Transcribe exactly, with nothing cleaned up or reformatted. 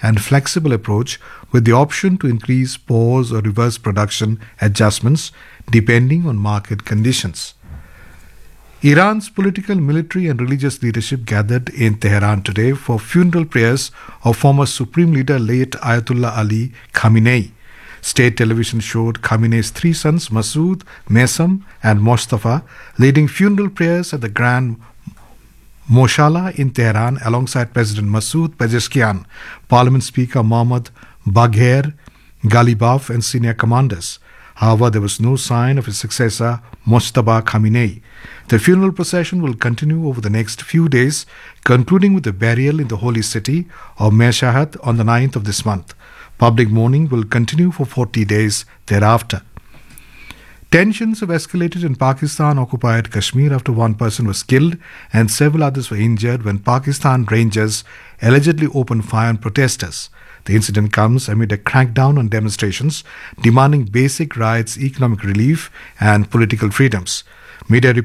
and flexible approach with the option to increase, pause, or reverse production adjustments depending on market conditions. Iran's political, military, and religious leadership gathered in Tehran today for funeral prayers of former Supreme Leader late Ayatollah Ali Khamenei. State television showed Khamenei's three sons, Masood, Mesam, and Mostafa, leading funeral prayers at the Grand Moshala in Tehran alongside President Masoud Pezeshkian, Parliament Speaker Mohammad Bagher Ghalibaf, and senior commanders. However, there was no sign of his successor, Mojtaba Khamenei. The funeral procession will continue over the next few days, concluding with the burial in the holy city of Mashhad on the ninth of this month. Public mourning will continue for forty days thereafter. Tensions have escalated in Pakistan-occupied Kashmir after one person was killed and several others were injured when Pakistan Rangers allegedly opened fire on protesters. The incident comes amid a crackdown on demonstrations demanding basic rights, economic relief, and political freedoms. Media